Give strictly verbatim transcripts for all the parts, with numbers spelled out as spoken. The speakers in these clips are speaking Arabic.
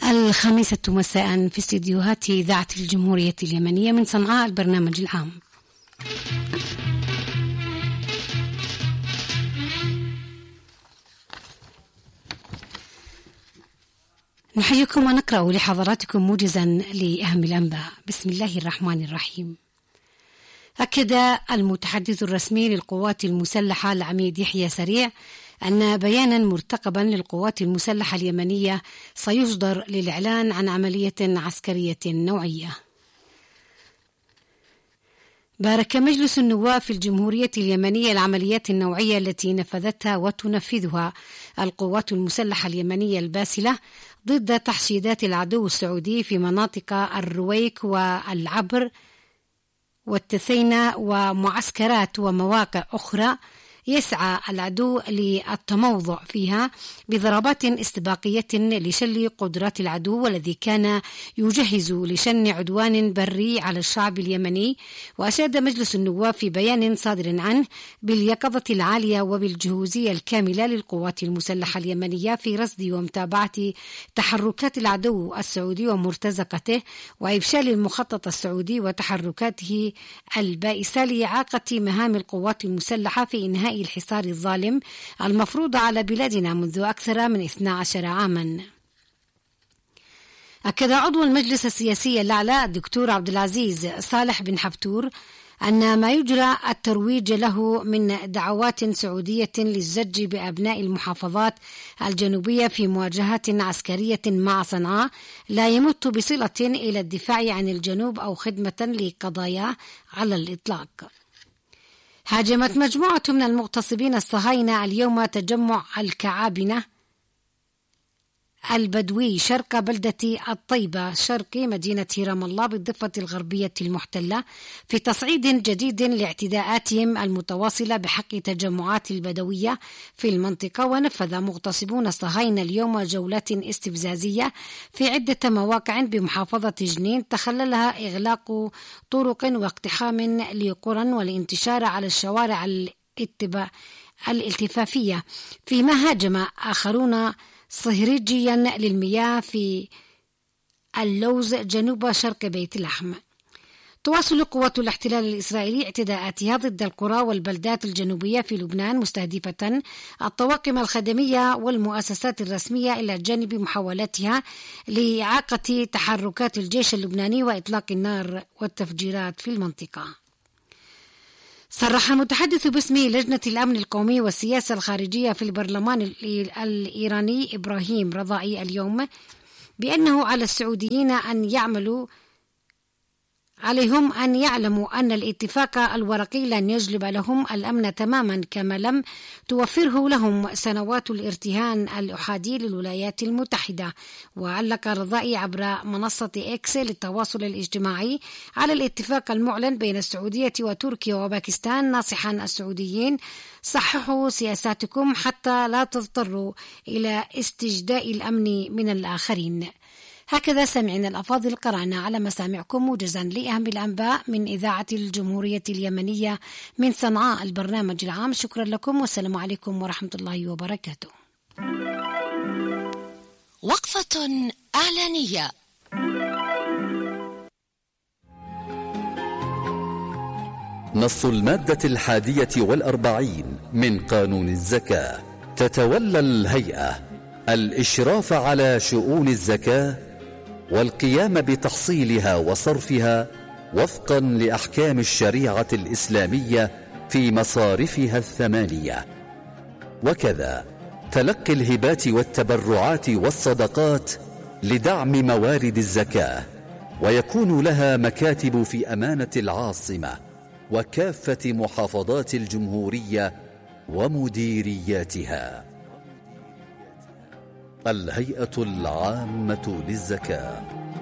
الخامسة مساء في استديوهات إذاعة الجمهورية اليمنية من صنعاء، البرنامج العام. نحييكم ونقرأ لحضراتكم موجزا لأهم الأنباء. بسم الله الرحمن الرحيم. أكد المتحدث الرسمي للقوات المسلحة العميد يحيى سريع أن بيانا مرتقبا للقوات المسلحة اليمنية سيصدر للإعلان عن عملية عسكرية نوعية. بارك مجلس النواب في الجمهورية اليمنية العمليات النوعية التي نفذتها وتنفذها القوات المسلحة اليمنية الباسلة ضد تحشيدات العدو السعودي في مناطق الرويك والعبر والتثينة ومعسكرات ومواقع أخرى يسعى العدو للتموضع فيها بضربات استباقية لشل قدرات العدو، والذي كان يجهز لشن عدوان بري على الشعب اليمني. وأشاد مجلس النواب في بيان صادر عنه باليقظة العالية وبالجهوزية الكاملة للقوات المسلحة اليمنية في رصد ومتابعة تحركات العدو السعودي ومرتزقته، وإفشال المخطط السعودي وتحركاته البائسة لإعاقة مهام القوات المسلحة في إنهاء الحصار الظالم المفروض على بلادنا منذ أكثر من اثني عشر عاما. أكد عضو المجلس السياسي الأعلى الدكتور عبد العزيز صالح بن حبتور أن ما يجرى الترويج له من دعوات سعودية للزج بأبناء المحافظات الجنوبية في مواجهات عسكرية مع صنعاء لا يمت بصلة إلى الدفاع عن الجنوب أو خدمة لقضاياه على الإطلاق. هاجمت مجموعة من المغتصبين الصهاينة اليوم تجمع الكعابنة البدوي شرق بلدة الطيبة شرق مدينة رام الله بالضفة الغربية المحتلة في تصعيد جديد لاعتداءاتهم المتواصلة بحق تجمعات البدوية في المنطقة. ونفذ مغتصبون الصهاينة اليوم جولات استفزازية في عدة مواقع بمحافظة جنين تخللها إغلاق طرق واقتحام لقرى والانتشار على الشوارع الالتفافية، فيما هاجم آخرون صهريجيا للمياه في اللوز جنوب شرق بيت اللحم. تواصل قوات الاحتلال الإسرائيلي اعتداءاتها ضد القرى والبلدات الجنوبية في لبنان مستهدفة الطواقم الخدمية والمؤسسات الرسمية إلى جانب محاولاتها لإعاقة تحركات الجيش اللبناني وإطلاق النار والتفجيرات في المنطقة. صرح المتحدث باسم لجنة الأمن القومي والسياسة الخارجية في البرلمان الإيراني إبراهيم رضائي اليوم بأنه على السعوديين أن يعملوا عليهم أن يعلموا أن الاتفاق الورقي لن يجلب لهم الأمن تماما كما لم توفره لهم سنوات الارتهان الأحادي للولايات المتحدة. وعلق رضائي عبر منصة إكس للتواصل الاجتماعي على الاتفاق المعلن بين السعودية وتركيا وباكستان ناصحا السعوديين صححوا سياساتكم حتى لا تضطروا إلى استجداء الأمن من الآخرين. هكذا سمعنا الأفاضل قرأنا على مسامعكم موجزا لأهم الأنباء من إذاعة الجمهورية اليمنية من صنعاء، البرنامج العام. شكرا لكم والسلام عليكم ورحمة الله وبركاته. وقفة إعلانية. نص المادة الحادية والأربعين من قانون الزكاة. تتولى الهيئة الإشراف على شؤون الزكاة والقيام بتحصيلها وصرفها وفقا لأحكام الشريعة الإسلامية في مصارفها الثمانية، وكذا تلقي الهبات والتبرعات والصدقات لدعم موارد الزكاة، ويكون لها مكاتب في أمانة العاصمة وكافة محافظات الجمهورية ومديرياتها. الهيئة العامة للزكاة.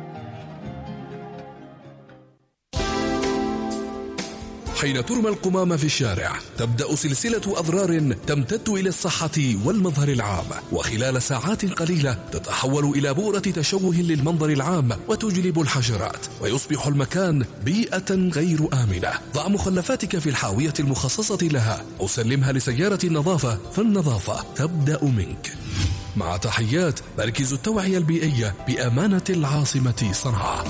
حين ترمى القمامة في الشارع تبدأ سلسلة أضرار تمتد إلى الصحة والمظهر العام، وخلال ساعات قليلة تتحول إلى بؤرة تشوه للمنظر العام وتجلب الحشرات، ويصبح المكان بيئة غير آمنة. ضع مخلفاتك في الحاوية المخصصة لها أو سلمها لسيارة النظافة، فالنظافة تبدأ منك. مع تحيات مركز التوعية البيئية بأمانة العاصمة صنعاء.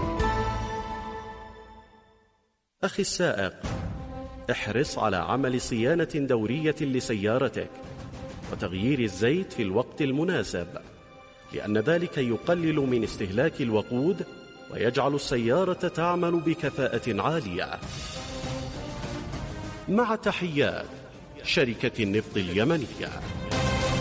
أخي السائق، احرص على عمل صيانة دورية لسيارتك وتغيير الزيت في الوقت المناسب، لأن ذلك يقلل من استهلاك الوقود ويجعل السيارة تعمل بكفاءة عالية. مع تحيات شركة النفط اليمنية.